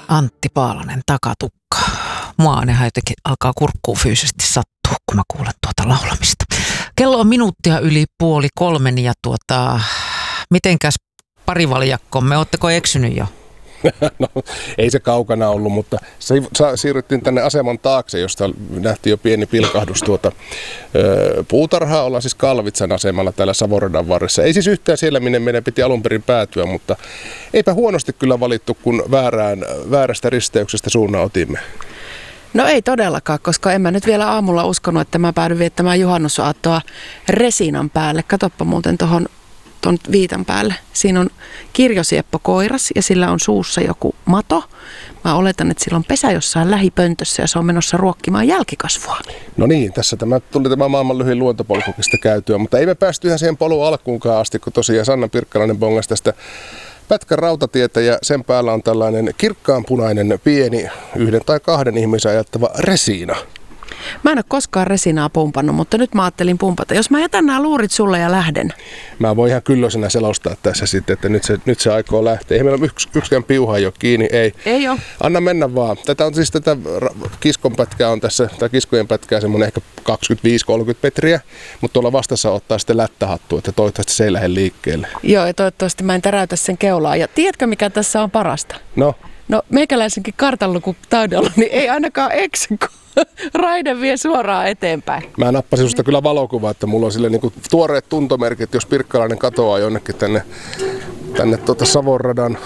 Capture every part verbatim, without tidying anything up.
Antti Paalanen, Takatukka. Mua aina jotenkin alkaa kurkkuun fyysisesti sattua, kun mä kuulen tuota laulamista. Kello on minuuttia yli puoli kolmen ja tuota, mitenkäs parivaljakkomme, ootteko eksynyt jo? No, ei se kaukana ollut, mutta siirryttiin tänne aseman taakse, josta nähtiin jo pieni pilkahdus tuota ö, puutarhaa. Ollaan siis Kalvitsan asemalla täällä Savoradan varressa. Ei siis yhtään siellä, minne meidän piti alun perin päätyä, mutta eipä huonosti kyllä valittu, kun väärään, väärästä risteyksestä suunnan otimme. No ei todellakaan, koska en mä nyt vielä aamulla uskonut, että mä päädyin viettämään juhannusaattoa Resinan päälle. Katoppa muuten tuohon tuon viitan päälle. Siinä on kirjosieppo koiras ja sillä on suussa joku mato. Mä oletan, että sillä on pesä jossain lähipöntössä ja se on menossa ruokkimaan jälkikasvua. No niin, tässä tämä tuli tämä maailman lyhin luontopolkukista käytyä, mutta ei me päästy ihan siihen polun alkuunkaan asti, kun tosiaan Sanna Pirkkalainen bongasi tästä pätkän rautatietä ja sen päällä on tällainen kirkkaanpunainen pieni yhden tai kahden ihmisen ajattava resina. Mä en ole koskaan resinaa pumpannut, mutta nyt mä ajattelin pumpata. Jos mä jätän nämä luurit sulle ja lähden. Mä voin ihan kyllösenä selostaa tässä sitten, että nyt se, nyt se aikoo lähteä. Ei meillä ole yks, yksikään piuha jo kiinni, ei. Ei ole. Anna mennä vaan. Tätä on siis tätä kiskon pätkää on tässä, tai kiskojen pätkää semmoinen ehkä kaksikymmentäviisi kolmekymmentä metriä, mutta tuolla vastassa ottaa sitten lättähattu, että toivottavasti se ei lähde liikkeelle. Joo, ja toivottavasti mä en täräytä sen keulaa. Ja tiedätkö, mikä tässä on parasta? No? No meikäläisenkin kartanlukutaidolla, niin ei ainakaan eksy, kun raide vie suoraan eteenpäin. Mä nappasin susta kyllä valokuvaa, että mulla on sille niinku tuoreet tuntomerkit, jos Pirkkalainen katoaa jonnekin tänne, tänne tuota Savonradan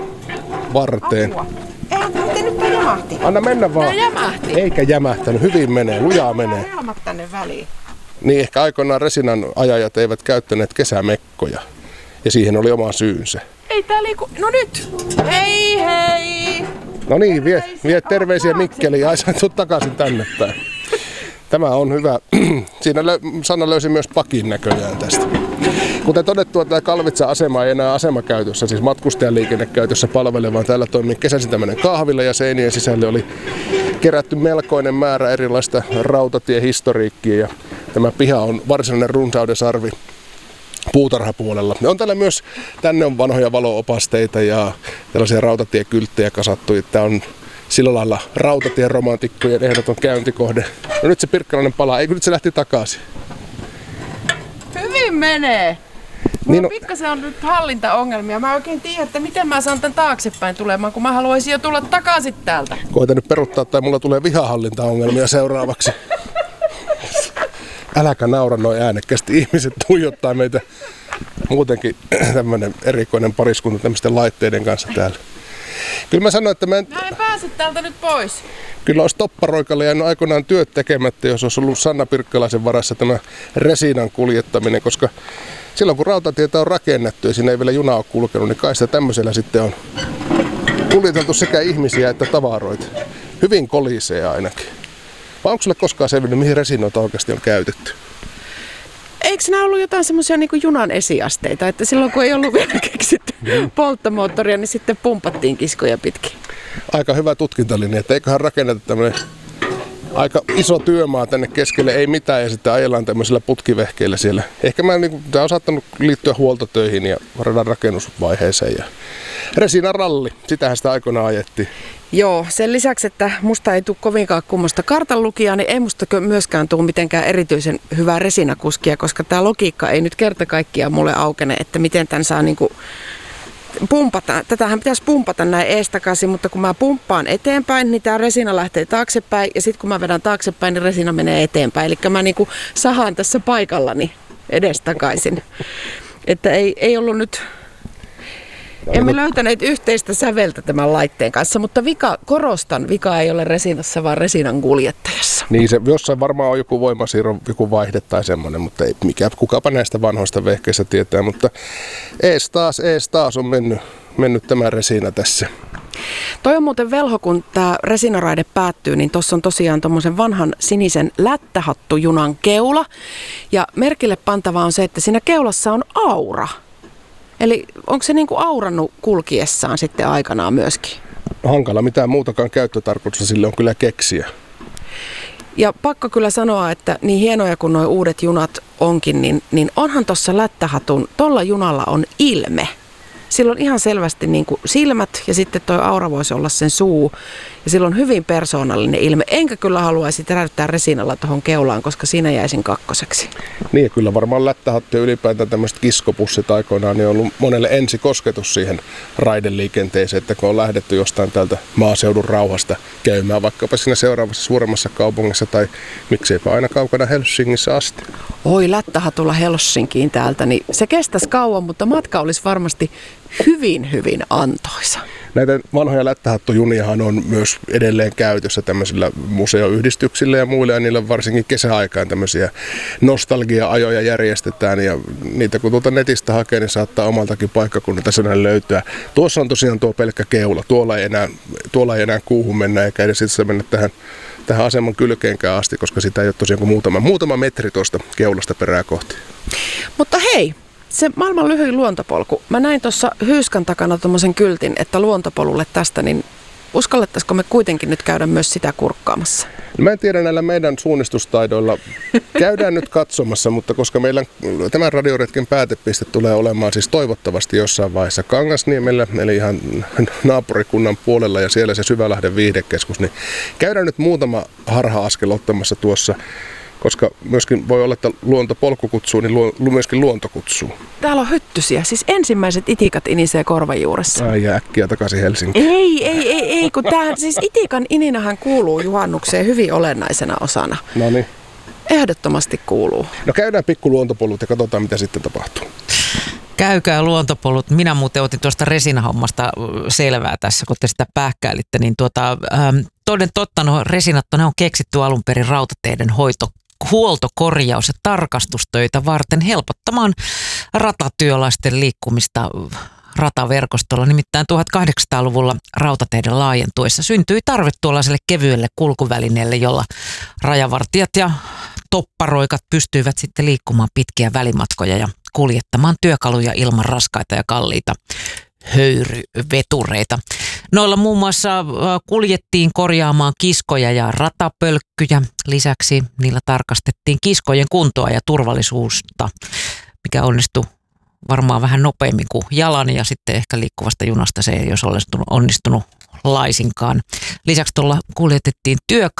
varteen. Apua. Eihän te nytpä jämähti. Anna mennä vaan. No jämähti. Eikä jämähtänyt, hyvin menee, lujaa menee. Helmat tänne väliin. Niin ehkä aikoinaan Resinan ajajat eivät käyttäneet kesämekkoja ja siihen oli oma syynsä. Ei tää liiku. No nyt. Hei hei. No niin, vie, vie terveisiä Mikkeliin ja Aisa, tuu takaisin tänne päin. Tämä on hyvä. Siinä lö, Sanna löysi myös pakin näköjään tästä. Kuten todettua, tämä Kalvitsan asema ei enää asemakäytössä, siis matkustajaliikennekäytössä palvele, vaan täällä toimii kesäisin tämmöinen kahvila ja seinien sisälle oli kerätty melkoinen määrä erilaista rautatiehistoriikkia ja tämä piha on varsinainen runsaudesarvi puutarhapuolella. Ja on täällä myös, tänne on vanhoja valo-opasteita ja tällaisia rautatiekylttejä kasattu. Tämä on sillä lailla rautatien romantikkojen ehdoton käyntikohde. No nyt se Pirkkalainen palaa, eikö nyt se lähti takaisin? Hyvin menee. Mulla Niin on pikkasen on nyt hallintaongelmia. Mä oikein tiedän, että miten mä saan tän taaksepäin tulemaan, kun mä haluaisin jo tulla takaisin täältä. Koita nyt peruttaa tai mulla tulee vihahallintaongelmia seuraavaksi. Äläkä naura noin äänekkästi. Ihmiset tuijottaa meitä muutenkin tämmönen erikoinen pariskunta tämmöisten laitteiden kanssa täällä. Kyllä mä sanoin, että mä en... Mä en pääse täältä nyt pois. Kyllä olisi topparoikalle jäänyt aikoinaan työt tekemättä, jos olisi ollut Sanna Pirkkalaisen varassa tämä Resinan kuljettaminen, koska silloin kun rautatietä on rakennettu ja siinä ei vielä juna ole kulkenut, niin kai sitä tämmöisellä sitten on kuljeteltu sekä ihmisiä että tavaroita. Hyvin kolisee ainakin. Vai onko sulle koskaan selvinnyt, mihin resinoita oikeasti on käytetty? Eikö nämä ollut jotain semmoisia niin kuin junan esiasteita, että silloin kun ei ollut vielä keksitty polttomoottoria, niin sitten pumpattiin kiskoja pitkin? Aika hyvä tutkintalinja, että eiköhän rakenneta tämmöinen aika iso työmaa tänne keskelle, ei mitään, ja sitten ajellaan tämmöisillä putkivehkeillä siellä. Ehkä mä, niin kuin, tämä on saattanut liittyä huoltotöihin ja radan rakennusvaiheeseen. Ja Resinan ralli, sitähän sitä aikoinaan ajettiin. Joo, sen lisäksi, että musta ei tule kovinkaan kummosta kartanlukijaa, niin ei musta myöskään tule mitenkään erityisen hyvää resinakuskia, koska tämä logiikka ei nyt kerta kaikkiaan mulle aukene, että miten tämän saa niinku pumpata. Tätähän pitäisi pumpata näin eestakaisin, mutta kun mä pumppaan eteenpäin, niin tämä resina lähtee taaksepäin ja sitten kun mä vedän taaksepäin, niin resina menee eteenpäin. Eli mä niinku sahaan tässä paikallani edestakaisin. Että ei, ei ollut nyt... Emme löytäneet yhteistä säveltä tämän laitteen kanssa, mutta vika, korostan, vika ei ole resinassa, vaan resinan kuljettajassa. Niin, se jossain varmaan on joku voimasiirro, joku vaihde tai semmoinen, mutta ei mikä, kukapa näistä vanhoista vehkeistä tietää. Mutta ees taas, ees taas on mennyt, mennyt tämä resina tässä. Toi on muuten velho, kun tämä resinaraide päättyy, niin tuossa on tosiaan tuommoisen vanhan sinisen lättähattujunan keula. Ja merkille pantava on se, että siinä keulassa on aura. Eli onko se niinku aurannut kulkiessaan sitten aikanaan myöskin? Hankala mitään muutakaan käyttötarkoitusta sille on kyllä keksiä. Ja pakko kyllä sanoa, että niin hienoja kuin nuo uudet junat onkin, niin, niin onhan tuossa lättähatun, tuolla junalla on ilme. Sillä on ihan selvästi niin kuin silmät ja sitten toi aura voisi olla sen suu. Ja sillä on hyvin persoonallinen ilme. Enkä kyllä haluaisi teräyttää resinalla tuohon keulaan, koska siinä jäisin kakkoseksi. Niin ja kyllä varmaan lättähattu ja ylipäätään tämmöiset kiskopussit aikoinaan niin on ollut monelle ensikosketus siihen raideliikenteeseen, että kun on lähdetty jostain täältä maaseudun rauhasta käymään vaikkapa siinä seuraavassa suuremmassa kaupungissa tai mikseipä aina kaukana Helsingissä asti. Oi, lättähatulla Helsinkiin täältä, niin se kestäisi kauan, mutta matka olisi varmasti hyvin, hyvin antoisa. Näitä vanhoja lättähattujuniahan on myös edelleen käytössä tämmöisillä museoyhdistyksillä ja muilla, ja niillä varsinkin kesäaikaan tämmöisiä nostalgia-ajoja järjestetään, ja niitä kun tuolta netistä hakee, niin saattaa omaltakin paikkakunnalta sen löytyä. Tuossa on tosiaan tuo pelkkä keula, tuolla ei enää, tuolla ei enää kuuhun mennä, eikä edes itse mennä tähän, tähän aseman kylkeenkään asti, koska sitä ei ole tosiaan kuin muutama, muutama metri tuosta keulasta perää kohti. Mutta hei! Se maailman lyhyin luontopolku. Mä näin tuossa Hyyskän takana tuommoisen kyltin, että luontopolulle tästä, niin uskallettaisiko me kuitenkin nyt käydä myös sitä kurkkaamassa? No mä en tiedä näillä meidän suunnistustaidoilla. Käydään nyt katsomassa, mutta koska meillä tämän radioretken päätepiste tulee olemaan siis toivottavasti jossain vaiheessa Kangasniemellä, eli ihan naapurikunnan puolella ja siellä se Syvälahden viihdekeskus, niin käydään nyt muutama harha-askel ottamassa tuossa. Koska myöskin voi olla, että luontopolku kutsuu, niin luo, myöskin luonto kutsuu. Täällä on hyttysiä, siis ensimmäiset itikat inisee korvan juuressa. Ai ja äkkiä takaisin Helsinkiin. Ei, ei, ei, ei kun tämähän, siis itikan ininähän kuuluu juhannukseen hyvin olennaisena osana. No niin. Ehdottomasti kuuluu. No käydään pikku luontopolut ja katsotaan, mitä sitten tapahtuu. Käykää luontopolut. Minä muuten otin tuosta resinahommasta selvää tässä, kun te sitä pähkäilitte. Niin tuota, ähm, toden totta, no resinat ne on keksitty alun perin rautateiden hoito, huoltokorjaus- ja tarkastustöitä varten helpottamaan ratatyöläisten liikkumista rataverkostolla. Nimittäin tuhatkahdeksansataaluvulla rautateiden laajentuessa syntyi tarve tuollaiselle kevyelle kulkuvälineelle, jolla rajavartijat ja topparoikat pystyivät sitten liikkumaan pitkiä välimatkoja ja kuljettamaan työkaluja ilman raskaita ja kalliita höyryvetureita. Noilla muun muassa kuljettiin korjaamaan kiskoja ja ratapölkkyjä. Lisäksi niillä tarkastettiin kiskojen kuntoa ja turvallisuutta, mikä onnistui varmaan vähän nopeammin kuin jalan, ja sitten ehkä liikkuvasta junasta se ei olisi onnistunut, onnistunut laisinkaan. Lisäksi tuolla kuljetettiin työkaluja